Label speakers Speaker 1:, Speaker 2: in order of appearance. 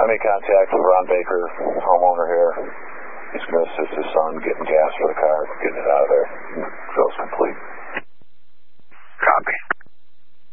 Speaker 1: I made contact with Ron Baker, homeowner here. He's going to assist his son getting gas for the car, getting it out of there. So it's complete.